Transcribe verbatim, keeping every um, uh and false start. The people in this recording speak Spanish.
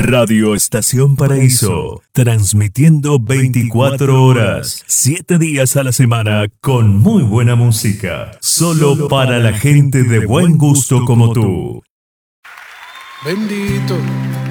Radio Estación Paraíso, transmitiendo veinticuatro horas, siete días a la semana, con muy buena música, solo para la gente de buen gusto como tú. Bendito